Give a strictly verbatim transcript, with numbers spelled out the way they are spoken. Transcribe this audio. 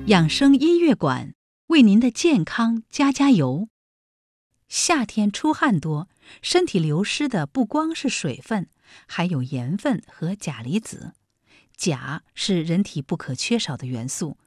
养生音乐馆为您的健康加加油。夏天出汗多，身体流失的不光是水分，还有盐分和钾离子。钾是人体不可缺少的元素，